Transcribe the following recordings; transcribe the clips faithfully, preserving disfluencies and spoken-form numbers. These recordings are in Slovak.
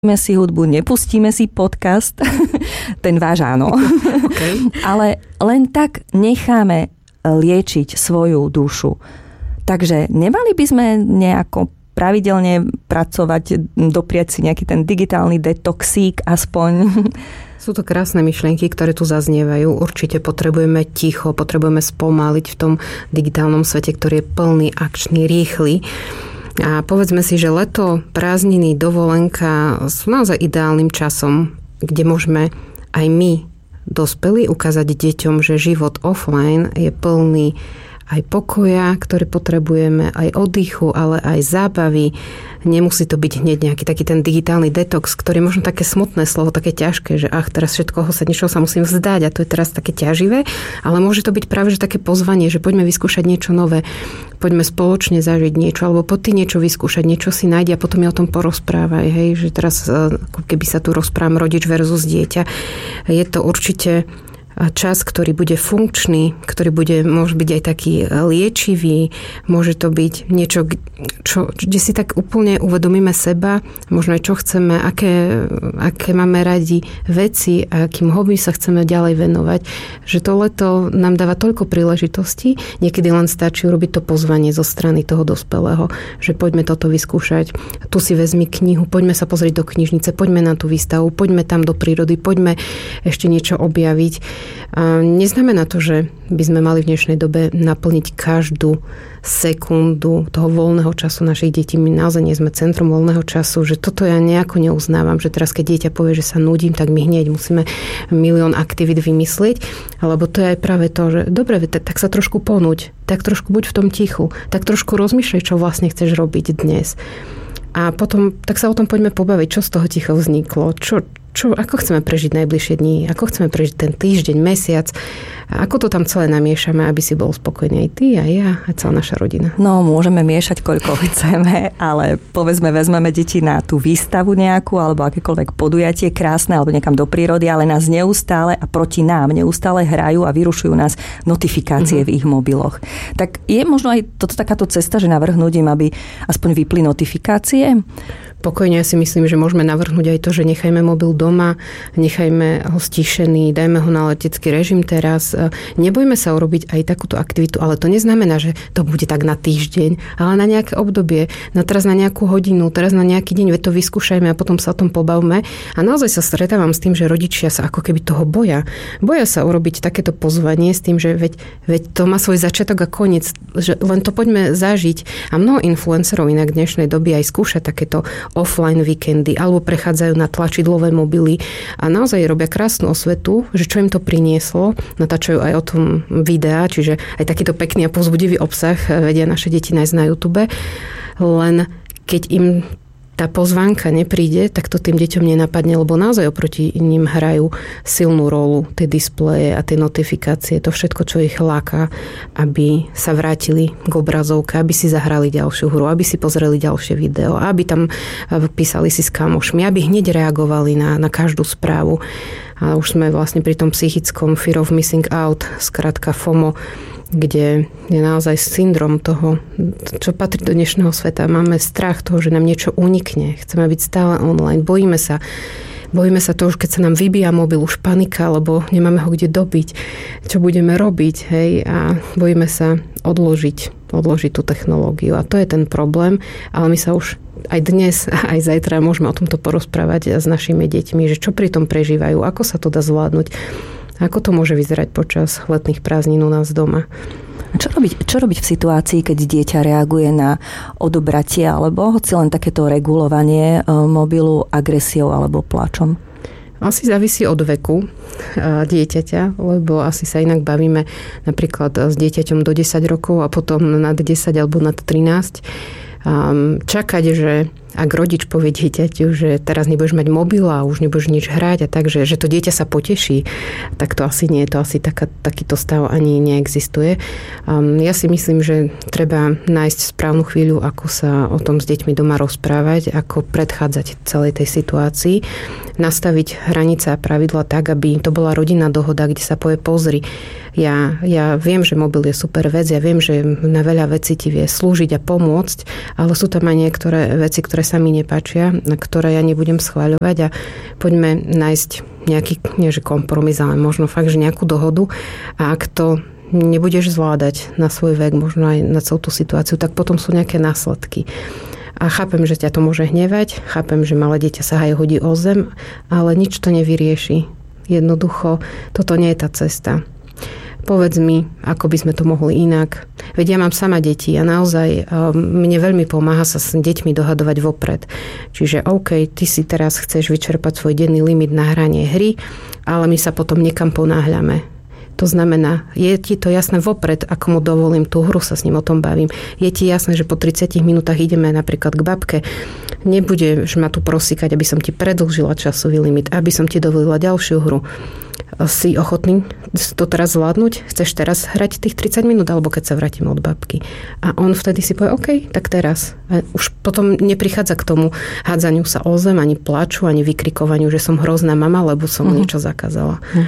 si hudbu, nepustíme si podcast, ten váš áno. Okay. Ale len tak necháme liečiť svoju dušu. Takže nemali by sme nejako pravidelne pracovať, dopriať si nejaký ten digitálny detoxík aspoň. Sú to krásne myšlienky, ktoré tu zaznievajú. Určite potrebujeme ticho, potrebujeme spomaliť v tom digitálnom svete, ktorý je plný, akčný, rýchly. A povedzme si, že leto, prázdniny, dovolenka sú naozaj ideálnym časom, kde môžeme aj my, dospelí, ukázať deťom, že život offline je plný aj pokoja, ktoré potrebujeme, aj oddychu, ale aj zábavy. Nemusí to byť hneď nejaký taký ten digitálny detox, ktorý je možno také smutné slovo, také ťažké, že ach, teraz všetkoho sa niečoho sa musím vzdať a to je teraz také ťaživé, ale môže to byť práve že také pozvanie, že poďme vyskúšať niečo nové, poďme spoločne zažiť niečo, alebo poď ty niečo vyskúšať, niečo si nájdi a potom mi o tom porozprávaj, hej, že teraz keby sa tu rozprávam rodič versus dieťa, je to určite čas, ktorý bude funkčný, ktorý bude, môže byť aj taký liečivý, môže to byť niečo, čo, kde si tak úplne uvedomíme seba, možno aj čo chceme, aké, aké máme radi veci a akým hobby sa chceme ďalej venovať. Že to leto nám dáva toľko príležitostí, niekedy len stačí urobiť to pozvanie zo strany toho dospelého, že poďme toto vyskúšať, tu si vezmi knihu, poďme sa pozrieť do knižnice, poďme na tú výstavu, poďme tam do prírody, poďme ešte niečo objaviť. A neznamená to, že by sme mali v dnešnej dobe naplniť každú sekundu toho voľného času našich detí. My naozaj nie sme centrum voľného času, že toto ja nejako neuznávam, že teraz keď dieťa povie, že sa nudím, tak my hneď musíme milión aktivít vymyslieť, alebo to je aj práve to, že dobre, tak, tak sa trošku ponuď, tak trošku buď v tom tichu, tak trošku rozmýšľaj, čo vlastne chceš robiť dnes. A potom, tak sa o tom poďme pobaviť, čo z toho ticho vzniklo, čo, čo, ako chceme prežiť najbližšie dni, ako chceme prežiť ten týždeň, mesiac, a ako to tam celé namiešame, aby si bol spokojný aj ty, aj ja, aj celá naša rodina. No, môžeme miešať koľko chceme, ale povedzme, vezmeme deti na tú výstavu nejakú, alebo akékoľvek podujatie krásne, alebo niekam do prírody, ale nás neustále a proti nám neustále hrajú a vyrušujú nás notifikácie uh-huh. v ich mobiloch. Tak je možno aj toto takáto cesta, že navrhnúť im, aby aspoň vypli notifikácie? Pokojne ja si myslím, že môžeme navrhnúť aj to, že nechajme mobil doma, nechajme ho stíšený, dajme ho na letecký režim teraz. Nebojme sa urobiť aj takúto aktivitu, ale to neznamená, že to bude tak na týždeň, ale na nejaké obdobie, na teraz na nejakú hodinu, teraz na nejaký deň, veď to vyskúšajme a potom sa o tom pobavme. A naozaj sa stretávam s tým, že rodičia sa ako keby toho boja. Boja sa urobiť takéto pozvanie s tým, že veď, veď to má svoj začiatok a koniec, že len to poďme zažiť. A mnoho influencerov inak v dnešnej doby aj skúša takéto offline víkendy, alebo prechádzajú na tlačidlové mobily a naozaj robia krásnu osvetu, že čo im to prinieslo, natáčajú aj o tom videá, čiže aj takýto pekný a povzbudivý obsah vedia naše deti nájsť na YouTube. Len keď im tá pozvánka nepríde, tak to tým deťom nenapadne, lebo naozaj oproti ním hrajú silnú rolu tie displeje a tie notifikácie, to všetko, čo ich láka, aby sa vrátili k obrazovke, aby si zahrali ďalšiu hru, aby si pozreli ďalšie video, aby tam písali si s kamošmi, aby hneď reagovali na, na každú správu. A už sme vlastne pri tom psychickom fear of missing out, skrátka FOMO, kde je naozaj syndrom toho, čo patrí do dnešného sveta. Máme strach toho, že nám niečo unikne. Chceme byť stále online. Bojíme sa. Bojíme sa toho, že keď sa nám vybíja mobil, už panika, lebo nemáme ho kde dobiť. Čo budeme robiť, hej? A bojíme sa odložiť, odložiť tú technológiu. A to je ten problém. Ale my sa už aj dnes, aj zajtra môžeme o tomto porozprávať s našimi deťmi, že čo pri tom prežívajú, ako sa to dá zvládnuť. Ako to môže vyzerať počas letných prázdnin u nás doma? Čo robiť, čo robiť v situácii, keď dieťa reaguje na odobratie alebo hoci len takéto regulovanie mobilu agresiou alebo plačom? Asi závisí od veku dieťaťa, lebo asi sa inak bavíme napríklad s dieťaťom do desať rokov a potom nad desať alebo nad trinásť. Čakať, že ak rodič povie dieťaťu, že teraz nebudeš mať mobil a už nebudeš nič hrať a tak, že, že to dieťa sa poteší, tak to asi nie, to asi taká, takýto stav ani neexistuje. Um, ja si myslím, že treba nájsť správnu chvíľu, ako sa o tom s deťmi doma rozprávať, ako predchádzať celej tej situácii, nastaviť hranice a pravidla tak, aby to bola rodinná dohoda, kde sa povie pozri, ja, ja viem, že mobil je super vec, ja viem, že na veľa vecí ti vie slúžiť a pomôcť, ale sú tam aj niektoré veci, ktoré ktoré sa mi nepáčia, ktoré ja nebudem schváľovať a poďme nájsť nejaký, nie že kompromis, ale možno fakt, že nejakú dohodu a ak to nebudeš zvládať na svoj vek, možno aj na celú tú situáciu, tak potom sú nejaké následky. A chápem, že ťa to môže hnevať, chápem, že malé dieťa sa aj hodí o zem, ale nič to nevyrieši. Jednoducho, toto nie je tá cesta. Povedz mi, ako by sme to mohli inak. Veď ja mám sama deti a naozaj mne veľmi pomáha sa s deťmi dohadovať vopred. Čiže OK, ty si teraz chceš vyčerpať svoj denný limit na hranie hry, ale my sa potom niekam ponáhľame. To znamená, je ti to jasné vopred, ako mu dovolím tú hru, sa s ním o tom bavím. Je ti jasné, že po tridsiatich minútach ideme napríklad k babke. Nebudeš ma tu prosíkať, aby som ti predĺžila časový limit, aby som ti dovolila ďalšiu hru. Si ochotný to teraz zvládnuť? Chceš teraz hrať tých tridsať minút, alebo keď sa vrátim od babky? A on vtedy si povie, OK, tak teraz. A už potom neprichádza k tomu hádzaniu sa o zem, ani plaču, ani vykrikovaniu, že som hrozná mama, lebo som uh-huh. niečo zakázala. Uh-huh.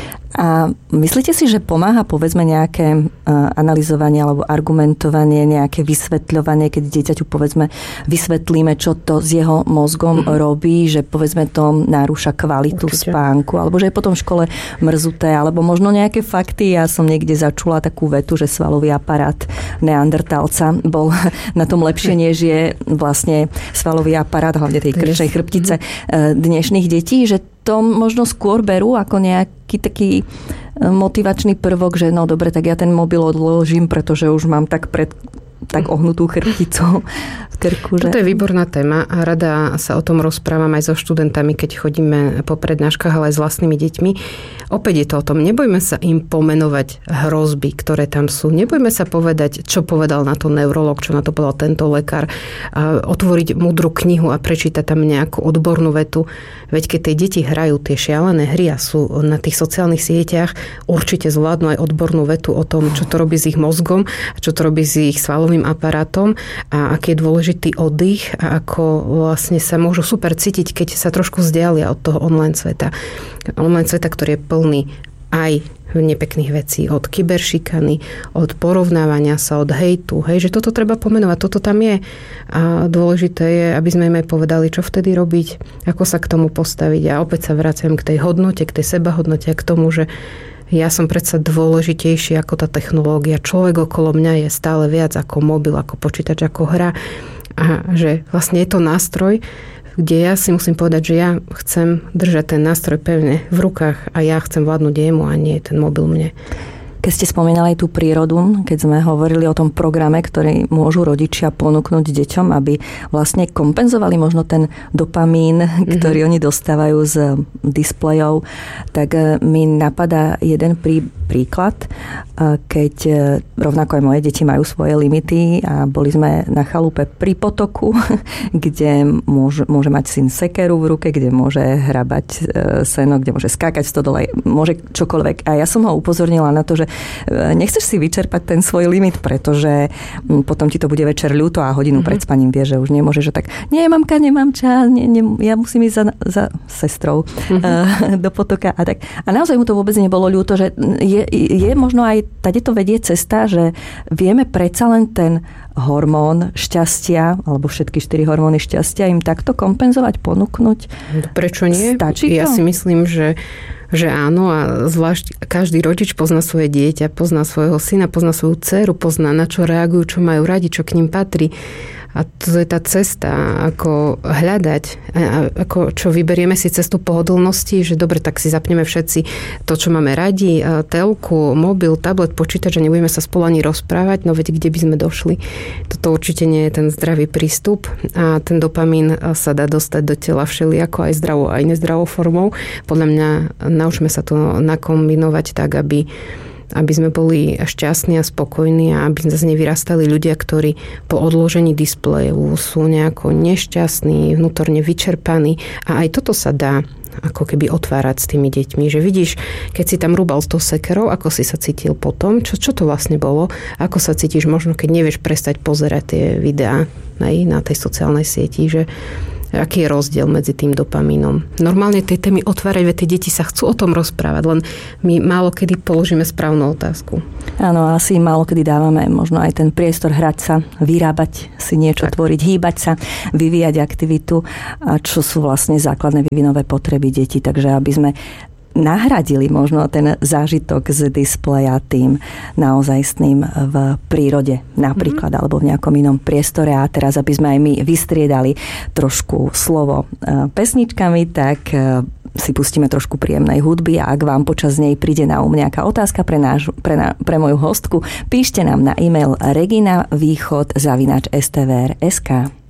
A myslíte si, že pomáha povedzme nejaké analyzovanie alebo argumentovanie, nejaké vysvetľovanie, keď dieťaťu povedzme vysvetlíme, čo to s jeho mozgom mm-hmm. robí, že povedzme to narúša kvalitu Určite. Spánku, alebo že je potom v škole mrzuté, alebo možno nejaké fakty. Ja som niekde začula takú vetu, že svalový aparát neandertálca bol na tom lepšie, než je vlastne svalový aparát, hlavne tej krčnej chrbtice dnešných detí, že to možno skôr berú ako nejaký taký motivačný prvok, že no dobre, tak ja ten mobil odložím, pretože už mám tak pred tak ohnutú chrbticu v krku. Že... Toto je výborná téma a rada sa o tom rozprávam aj so študentami, keď chodíme po prednáškach, ale aj s vlastnými deťmi. Opäť je to o tom, nebojme sa im pomenovať hrozby, ktoré tam sú. Nebojme sa povedať, čo povedal na to neurolog, čo na to povedal tento lekár. A otvoriť múdru knihu a prečítať tam nejakú odbornú vetu. Veď keď tie deti hrajú tie šialené hry a sú na tých sociálnych sieťach, určite zvládnu aj odbornú vetu o tom, čo to robí s ich mozgom, čo to robí s ich svalovým aparátom a aký je dôležitý oddych a ako vlastne sa môžu super cítiť, keď sa trošku vzdialia od toho online sveta. Online sveta, ktorý je plný aj nepekných vecí, od kyberšikany, od porovnávania sa, od hejtu, hej, že toto treba pomenovať, toto tam je. A dôležité je, aby sme im aj povedali, čo vtedy robiť, ako sa k tomu postaviť. A opäť sa vraciam k tej hodnote, k tej sebahodnote a k tomu, že ja som predsa dôležitejší ako tá technológia. Človek okolo mňa je stále viac ako mobil, ako počítač, ako hra. A že vlastne je to nástroj, kde ja si musím povedať, že ja chcem držať ten nástroj pevne v rukách a ja chcem vládnuť jemu a nie ten mobil mne. Keď ste spomínali tú prírodu, keď sme hovorili o tom programe, ktorý môžu rodičia ponúknuť deťom, aby vlastne kompenzovali možno ten dopamín, mm-hmm. ktorý oni dostávajú z displejov, tak mi napadá jeden prí, príklad, keď rovnako aj moje deti majú svoje limity a boli sme na chalupe pri potoku, kde môže, môže mať syn sekeru v ruke, kde môže hrabať seno, kde môže skákať v stodole, môže čokoľvek. A ja som ho upozornila na to, že nechceš si vyčerpať ten svoj limit, pretože potom ti to bude večer ľúto a hodinu mm-hmm. pred spaním vie, že už nemôže, že tak, nie, mamka, nemám čas, nie, nie, ja musím ísť za, za sestrou mm-hmm. do potoka a tak. A naozaj mu to vôbec nebolo ľúto, že je, je možno aj tady to vedie cesta, že vieme predsa len ten hormón šťastia, alebo všetky štyri hormóny šťastia im takto kompenzovať, ponúknuť. Prečo nie? Stačí to? Ja si myslím, že že áno a zvlášť každý rodič pozná svoje dieťa, pozná svojho syna, pozná svoju dceru, pozná na čo reagujú, čo majú radi, čo k nim patrí. A to je tá cesta, ako hľadať, ako čo vyberieme si cestu pohodlnosti, že dobre, tak si zapneme všetci to, čo máme radi, telku, mobil, tablet, počítač a nebudeme sa spolu ani rozprávať, no veď kde by sme došli. Toto určite nie je ten zdravý prístup a ten dopamín sa dá dostať do tela všelijako aj zdravou, aj nezdravou formou. Podľa mňa naučme sa to nakombinovať tak, aby aby sme boli šťastní a spokojní a aby zase nevyrastali ľudia, ktorí po odložení displeju sú nejako nešťastní, vnútorne vyčerpaní. A aj toto sa dá ako keby otvárať s tými deťmi. Že vidíš, keď si tam rúbal s tou sekerou, ako si sa cítil potom, čo, čo to vlastne bolo, ako sa cítiš možno, keď nevieš prestať pozerať tie videá aj na tej sociálnej sieti, že Aký je rozdiel medzi tým dopamínom? Normálne tie témy otvárať, veď tie deti sa chcú o tom rozprávať, len my málo kedy položíme správnu otázku. Áno, asi málo kedy dávame možno aj ten priestor hrať sa, vyrábať si niečo, tak. tvoriť, hýbať sa, vyvíjať aktivitu, čo sú vlastne základné vývinové potreby detí. Takže aby sme nahradili možno ten zážitok z displeja tým naozajstným v prírode napríklad, mm. alebo v nejakom inom priestore. A teraz, aby sme aj my vystriedali trošku slovo pesničkami, tak si pustíme trošku príjemnej hudby a ak vám počas nej príde na um nejaká otázka pre, náš, pre, na, pre moju hostku, píšte nám na e-mail reginavýchod zavináč es té vé er bodka es ká.